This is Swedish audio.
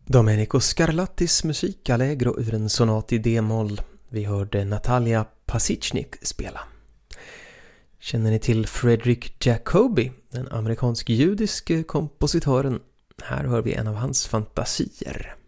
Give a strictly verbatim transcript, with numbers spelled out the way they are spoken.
Domenico Scarlattis musik Allegro ur en sonat i D-moll. Vi hörde Natalia Pasichnik spela. Känner ni till Frederick Jacobi, den amerikansk-judiske kompositören? Här hör vi en av hans fantasier.